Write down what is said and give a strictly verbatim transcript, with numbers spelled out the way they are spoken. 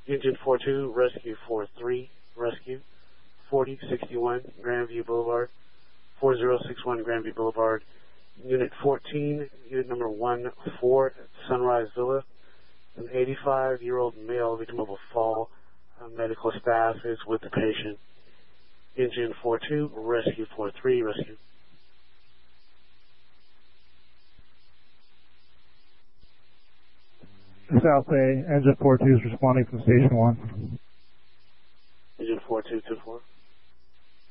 Engine four two, Rescue four three, Rescue, forty sixty-one Grandview Boulevard, four zero six one Grandview Boulevard, Unit fourteen, Unit number one four, Sunrise Villa. An eighty-five-year-old male victim of a fall. Uh, medical staff is with the patient. Engine four two, Rescue four three, Rescue. South Bay, Engine four two is responding from Station one. Engine four two two four.